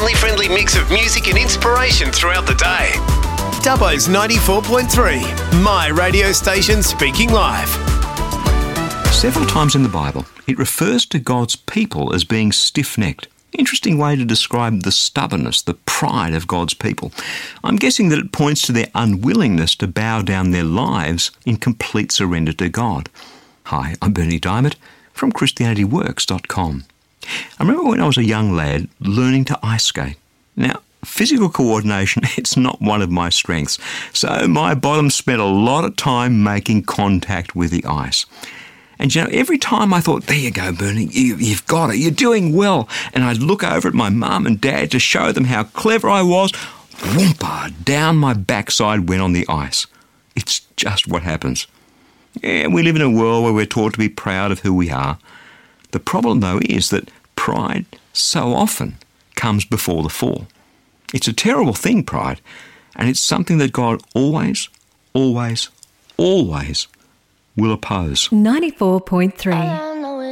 family-friendly mix of music and inspiration throughout the day. Dubbo's 94.3, my radio station speaking live. Several times in the Bible, it refers to God's people as being stiff-necked. Interesting way to describe the stubbornness, the pride of God's people. I'm guessing that it points to their unwillingness to bow down their lives in complete surrender to God. Hi, I'm Bernie Diamond from ChristianityWorks.com. I remember when I was a young lad learning to ice skate. Now, physical coordination, it's not one of my strengths, so my bottom spent a lot of time making contact with the ice. And every time I thought, there you go, Bernie, you've got it, you're doing well. And I'd look over at my mum and dad to show them how clever I was. Whoompa, down my backside went on the ice. It's just what happens. Yeah, we live in a world where we're taught to be proud of who we are. The problem, though, is that pride so often comes before the fall. It's a terrible thing, pride, and it's something that God always, always, always will oppose. 94.3